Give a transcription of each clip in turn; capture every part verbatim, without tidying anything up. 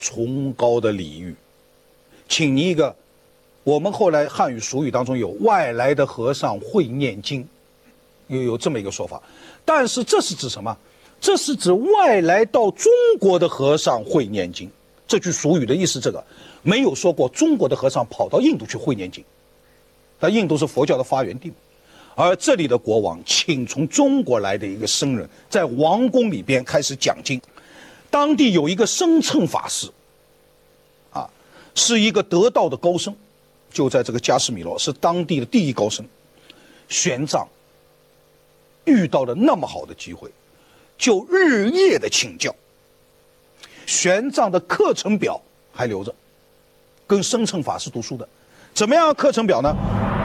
崇高的礼遇，请你一个，我们后来汉语俗语当中有外来的和尚会念经，有有这么一个说法，但是这是指什么？这是指外来到中国的和尚会念经。这句俗语的意思，这个没有说过中国的和尚跑到印度去会念经。那印度是佛教的发源地，而这里的国王请从中国来的一个僧人，在王宫里边开始讲经。当地有一个僧称法师，啊，是一个得道的高僧，就在这个加斯米罗，是当地的第一高僧。玄奘遇到了那么好的机会，就日夜的请教。玄奘的课程表还留着，跟僧称法师读书的。怎么样的课程表呢？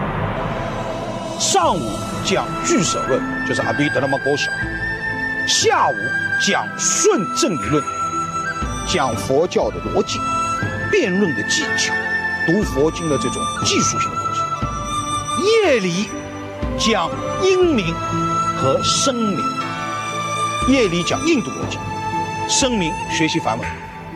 上午讲俱舍论，就是阿毗达拉玛波小；下午讲顺正理论，讲佛教的逻辑、辩论的技巧、读佛经的这种技术性的东西；夜里讲音明和声明，夜里讲印度逻辑，声明学习梵文，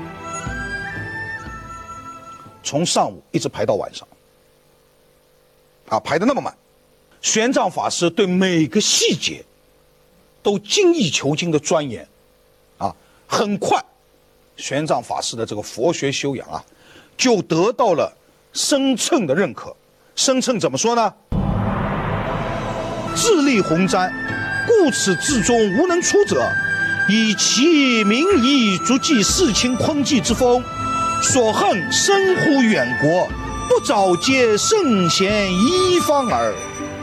从上午一直排到晚上，啊，排得那么满。玄奘法师对每个细节都精益求精的钻研，啊，很快，玄奘法师的这个佛学修养啊，就得到了僧称的认可。僧称怎么说呢？自立鸿瞻，故此至中无能出者，以其名夷，足迹世卿崑寂之风，所恨深乎远国，不早接圣贤一方耳。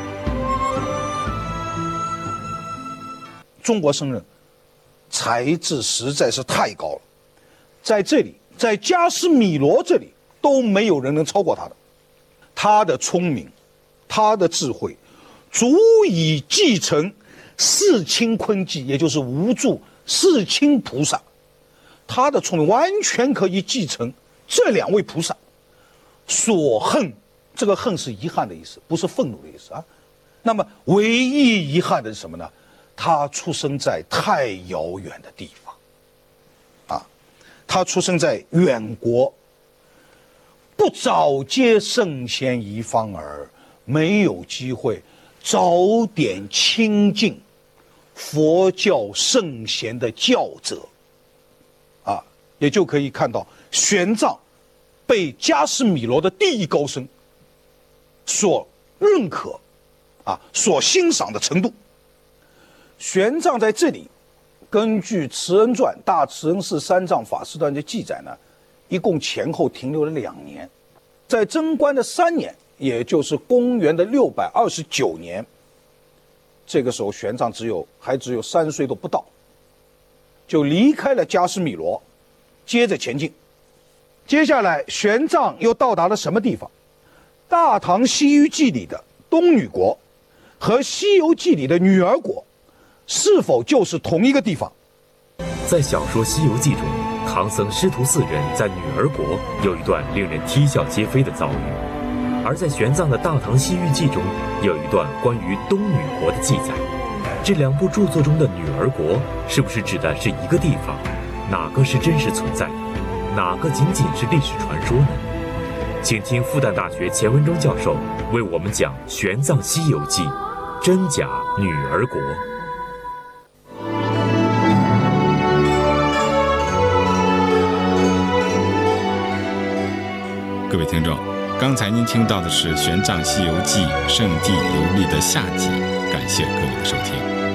中国僧人才智实在是太高了，在这里，在加斯米罗这里都没有人能超过他的。他的聪明，他的智慧，足以继承世卿崑寂，也就是无著世卿菩萨。他的聪明完全可以继承这两位菩萨。所恨，这个恨是遗憾的意思，不是愤怒的意思啊。那么唯一遗憾的是什么呢？他出生在太遥远的地方，啊，他出生在远国，不早接圣贤一方耳，没有机会早点亲近佛教圣贤的教者，啊，也就可以看到玄奘被加斯米罗的第一高僧所认可，啊，所欣赏的程度。玄奘在这里，根据《慈恩传》大慈恩寺三藏法师传的记载呢，一共前后停留了两年。在贞观的三年，也就是公元的六百二十九年，这个时候玄奘只有还只有三岁都不到，就离开了加斯米罗，接着前进。接下来，玄奘又到达了什么地方？《大唐西域记》里的东女国和《西游记》里的女儿国，是否就是同一个地方？ 在小说《西游记》中，唐僧师徒四人在女儿国有一段令人啼笑皆非的遭遇，而在玄奘的《大唐西域记》中有一段关于东女国的记载。这两部著作中的女儿国是不是指的是一个地方？哪个是真实存在的？哪个仅仅是历史传说呢？请听复旦大学钱文忠教授为我们讲《玄奘西游记》真假女儿国。 各位听众，刚才您听到的是《玄奘西游记·圣地游历》的下集，感谢各位的收听。